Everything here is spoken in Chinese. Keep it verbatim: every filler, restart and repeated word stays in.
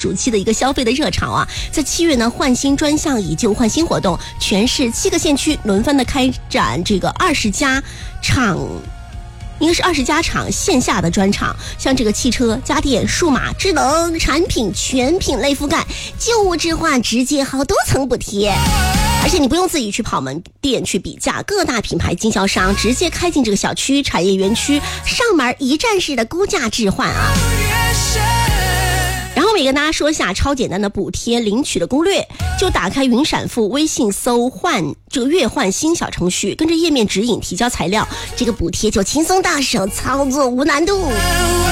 暑期的一个消费的热潮啊。在七月呢，换新专项以旧换新活动，全市七个县区轮番的开展这个二十家厂。应该是二十家厂线下的专场，像这个汽车、家电、数码、智能产品全品类覆盖，旧物置换直接好多层补贴，而且你不用自己去跑门店去比价，各大品牌经销商直接开进这个小区产业园区，上门一站式的估价置换啊。然后我们也跟大家说一下超简单的补贴领取的攻略，就打开云闪付微信搜换这个月换新小程序，跟着页面指引提交材料，这个补贴就轻松到手，操作无难度。